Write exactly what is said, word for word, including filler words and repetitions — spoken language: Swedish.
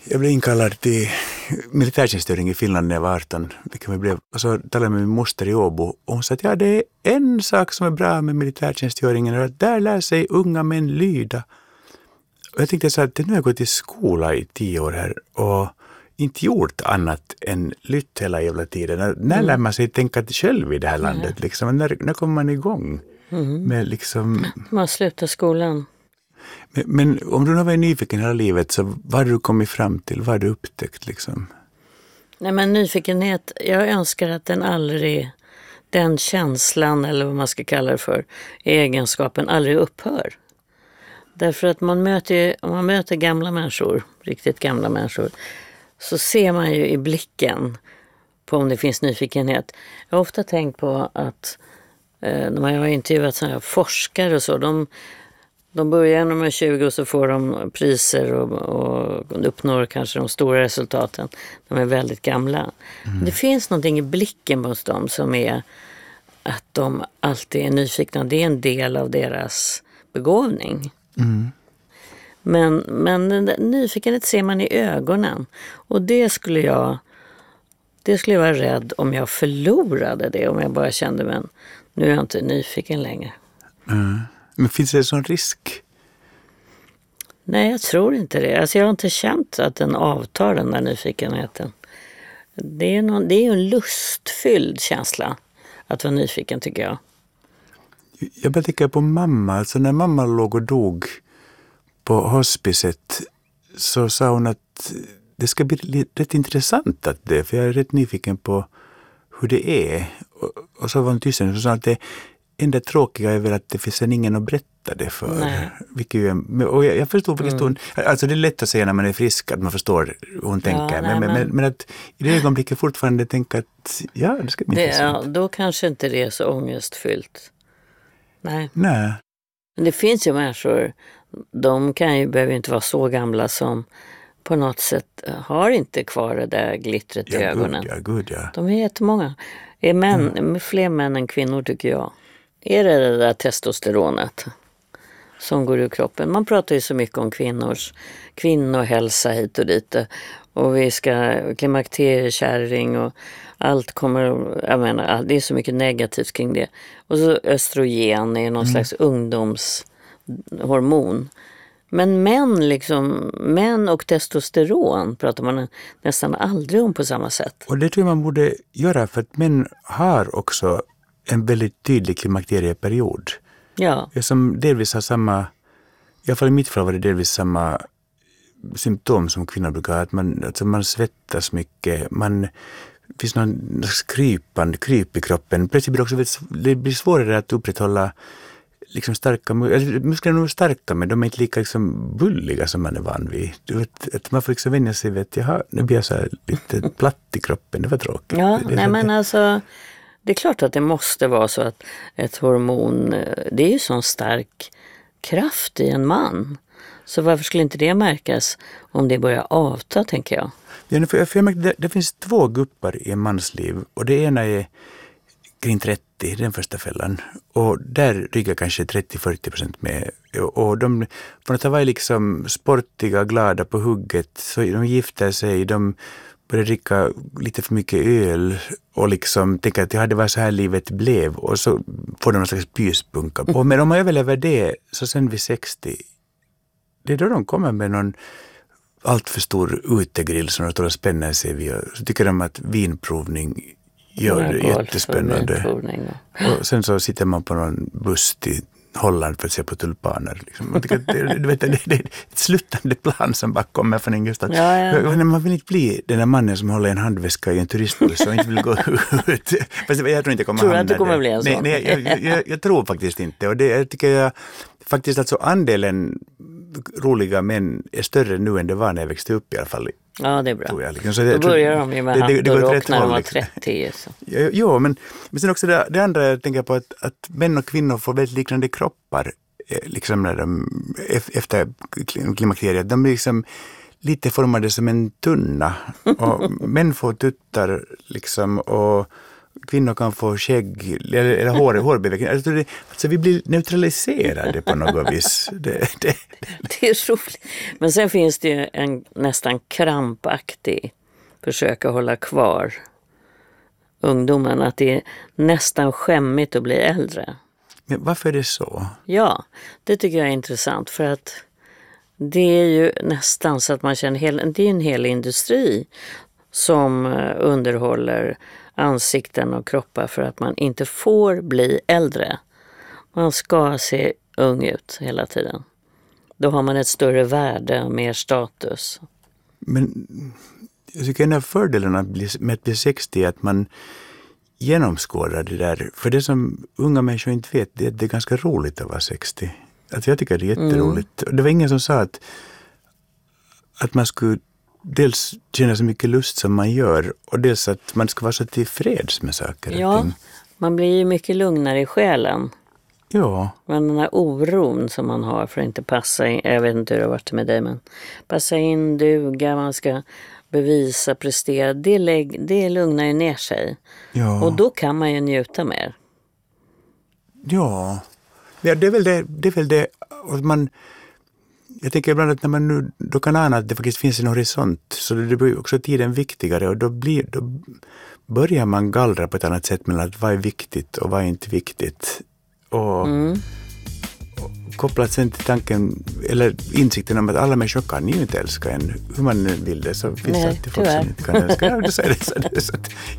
Jag blev inkallad till militärtjänstgöring i Finland när jag var arton. Vilket jag blev. Och så talade jag med min moster i Åbo. Och hon sa att ja, det är en sak som är bra med militärtjänstgöringen. Att där lär sig unga män lyda. Och jag tänkte så att nu har jag gått i skola i tio år här. Och inte gjort annat än lytt hela jävla tiden. När, när mm. lär man sig tänka själv i det här landet? Mm. Liksom? När, när kommer man igång? Mm. Med liksom... Man slutar skolan. Men, men om du har varit nyfiken hela livet, så vad har du kommit fram till? Vad har du upptäckt liksom? Nej, men nyfikenhet, jag önskar att den aldrig, den känslan eller vad man ska kalla det för, egenskapen aldrig upphör. Därför att man möter, om man möter gamla människor, riktigt gamla människor, så ser man ju i blicken på om det finns nyfikenhet. Jag har ofta tänkt på att eh, när man har intervjuat sådana här forskare och så, de, de börjar när de är tjugo och så får de priser och, och uppnår kanske de stora resultaten. De är väldigt gamla. Mm. Det finns någonting i blicken hos dem som är att de alltid är nyfikna. Det är en del av deras begåvning. Mm. Men, men nyfikenhet ser man i ögonen. Och det skulle jag det skulle jag vara rädd om jag förlorade det. Om jag bara kände, men nu är jag inte nyfiken längre. Mm. Men finns det en sån risk? Nej, jag tror inte det. Alltså jag har inte känt att den avtar, den där nyfikenheten. Det är, någon, det är en lustfylld känsla att vara nyfiken, tycker jag. Jag bara tänker på mamma. Alltså när mamma låg och dog på hospicet så sa hon att det ska bli rätt intressant att det, för jag är rätt nyfiken på hur det är. Och, och så var hon tyst och sa att det enda tråkiga är väl att det finns ingen att berätta det för. Nej. Vilket ju, och jag, jag förstår faktiskt mm. hon, alltså det är lätt att säga när man är frisk att man förstår hur hon tänker. Ja, nej, men, men, men att i det ögonblicket fortfarande tänka att ja, det ska bli det, intressant. Ja, då kanske inte det är så ångestfyllt. Nej. Nej. Men det finns ju människor, de kan ju, behöver inte vara så gamla, som på något sätt har inte kvar det där glittret ja, i ögonen. Gud, ja, gud, ja. De är jättemånga. Är män, mm. fler män än kvinnor, tycker jag. Är det det där testosteronet som går ur kroppen? Man pratar ju så mycket om kvinnors kvinnohälsa hit och dit. Och vi ska klimakteriekärring och allt kommer, jag menar, det är så mycket negativt kring det. Och så östrogen är någon mm. slags ungdomshormon. Men män, liksom, män och testosteron pratar man nästan aldrig om på samma sätt. Och det tror jag man borde göra, för att män har också en väldigt tydlig klimakterieperiod. Ja. Som delvis har samma, i alla fall i mitt fall var det delvis samma symptom som kvinnor brukar ha. Att man, alltså man svettas mycket, man, det finns någon krypande, kryp i kroppen. Plötsligt blir det också det blir svårare att upprätthålla liksom starka, musklerna är starka, men de är inte lika liksom bulliga som man är van vid. Du vet, att man får liksom vänja sig vid att jaha, nu blir jag så här lite platt i kroppen, det var tråkigt. Ja, det, det, nej men det. alltså, det är klart att det måste vara så att ett hormon, det är ju sån stark kraft i en man. Så varför skulle inte det märkas om det börjar avta, tänker jag? Ja, för, för jag märker, det, det finns två grupper i en mans liv, och det ena är kring trettio, den första fällan. Och där ryggar kanske trettio till fyrtio procent med. Och de, på något sätt var liksom sportiga, glada på hugget. Så de gifter sig, de börjar dricka lite för mycket öl och liksom tänker att ja, det var så här livet blev. Och så får de någon slags pyspunka. Och men om man överlever det, så sen vid sextio, det är då de kommer med någon allt för stor utegrill som de står och spänner sig vid. Så tycker de att vinprovning gör det jättespännande. Och sen så sitter man på någon buss till Holland för att se på tulpaner. Liksom. Man tycker att det, du vet, det, det är ett sluttande plan som bara kommer från ingenstans. Ja, ja. Man vill inte bli den där mannen som håller en handväska i en turistbuss och inte vill gå ut. Fast jag tror inte jag kommer tror hamna att du kommer det. bli en sån? Nej, nej jag, jag, jag tror faktiskt inte. Och det jag tycker jag faktiskt alltså andelen roliga män är större nu än det var när jag växte upp i alla fall. Ja, det är bra. Jag, liksom. Så det, då börjar de ju med hand och rock när de var liksom. trettio. Så. Jo, jo, men, men sen också det, det andra jag tänker på att, att män och kvinnor får väldigt liknande kroppar liksom när de, efter klimakteriet. De blir liksom lite formade som en tunna. Och män får tuttar liksom och kvinnor kan få skägg eller, eller hår, hårbevekning. Alltså, det, alltså vi blir neutraliserade på något vis. Det, det, det är roligt. Men sen finns det ju en nästan krampaktig försök att hålla kvar ungdomen. Att det är nästan skämmigt att bli äldre. Men varför är det så? Ja, det tycker jag är intressant. För att det är ju nästan så att man känner hel, det är en hel industri som underhåller ansikten och kroppar för att man inte får bli äldre. Man ska se ung ut hela tiden. Då har man ett större värde och mer status. Men jag tycker en av fördelarna med att bli sextio är att man genomskådar det där. För det som unga människor inte vet, det är att det är ganska roligt att vara sextio. Alltså jag tycker det är jätteroligt. Mm. Det var ingen som sa att, att man skulle dels känna så mycket lust som man gör och dels att man ska vara så tillfreds med saker. Ja, man blir ju mycket lugnare i själen. Ja. Men den här oron som man har för att inte passa in, jag vet inte hur det har varit med dig, men passa in, duga, man ska bevisa, prestera, det, lägg, det lugnar ju ner sig. Ja. Och då kan man ju njuta mer. Ja, ja det är väl det, det är väl det att man, jag tänker ibland att när man nu då kan ana att det faktiskt finns en horisont så det blir också tiden viktigare och då, blir, då börjar man gallra på ett annat sätt mellan att vad är viktigt och vad är inte viktigt. Och, mm. och kopplat sen till tanken eller insikten om att alla människor kan ju inte älska en. Hur man nu vill det så finns Nej, alltid folk som inte kan älska. Ja, det är det, så, det, så,